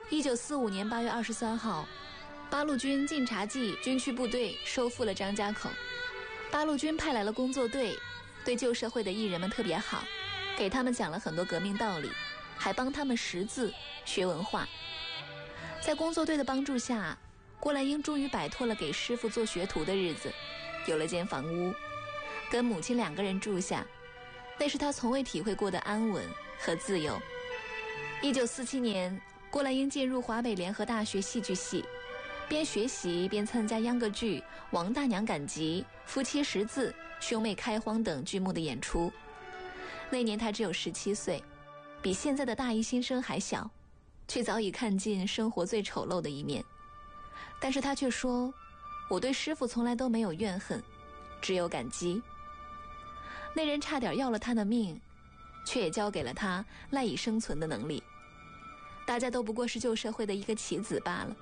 1945年8月23号，八路军晋察冀军区部队收复了张家口。八路军派来了工作队，对旧社会的艺人们特别好，给他们讲了很多革命道理，还帮他们识字学文化。在工作队的帮助下，郭兰英终于摆脱了给师傅做学徒的日子，有了间房屋，跟母亲2个人住下，那是她从未体会过的安稳和自由。1947年，郭兰英进入华北联合大学戏剧系，边学习边参加秧歌剧《王大娘赶集》《夫妻识字》《兄妹开荒》等剧目的演出。那年她只有17岁，比现在的大一新生还小，却早已看尽生活最丑陋的一面。但是她却说，我对师父从来都没有怨恨，只有感激。那人差点要了她的命，却也交给了她赖以生存的能力。大家都不过是旧社会的一个棋子罢了。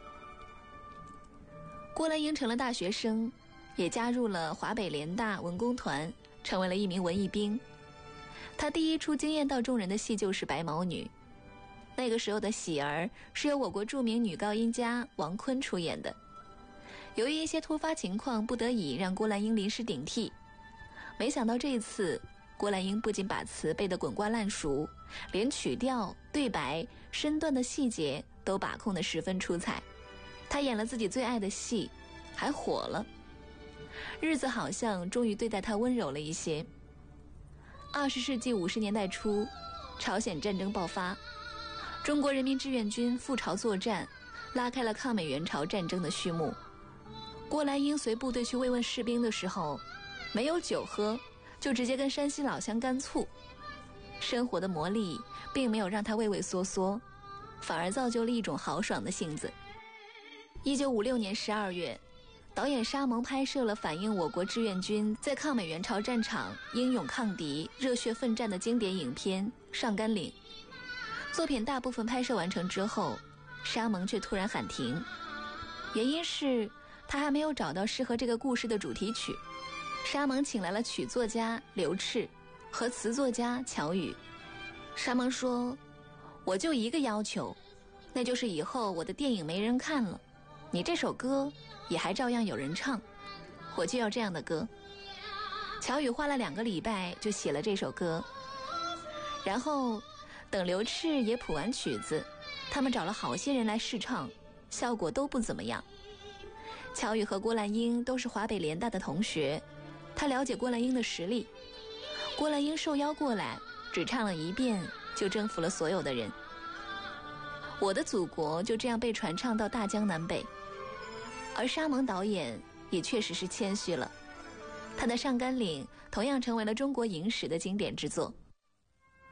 郭兰英成了大学生，也加入了华北联大文工团，成为了一名文艺兵。她第一出惊艳到众人的戏就是《白毛女》，那个时候的喜儿是由我国著名女高音家王坤出演的。由于一些突发情况，不得已让郭兰英临时顶替。没想到这一次，郭兰英不仅把词背得滚瓜烂熟，连曲调、对白、身段的细节都把控得十分出彩。她演了自己最爱的戏，还火了。日子好像终于对待她温柔了一些。20世纪50年代初，朝鲜战争爆发，中国人民志愿军赴朝作战，拉开了抗美援朝战争的序幕。郭兰英随部队去慰问士兵的时候，没有酒喝，就直接跟山西老乡干醋。生活的磨砺并没有让他畏畏缩缩，反而造就了一种豪爽的性子。1956年12月，导演沙蒙拍摄了反映我国志愿军在抗美援朝战场英勇抗敌、热血奋战的经典影片《上甘岭》。作品大部分拍摄完成之后，沙蒙却突然喊停，原因是他还没有找到适合这个故事的主题曲。沙蒙请来了曲作家刘炽和词作家乔羽。沙蒙说，我就一个要求，那就是以后我的电影没人看了，你这首歌也还照样有人唱，我就要这样的歌。乔羽花了2个礼拜就写了这首歌，然后等刘炽也谱完曲子，他们找了好些人来试唱，效果都不怎么样。乔羽和郭兰英都是华北联大的同学，他了解郭兰英的实力。郭兰英受邀过来，只唱了1遍就征服了所有的人。我的祖国就这样被传唱到大江南北。而沙蒙导演也确实是谦虚了，他的《上甘岭》同样成为了中国影史的经典之作。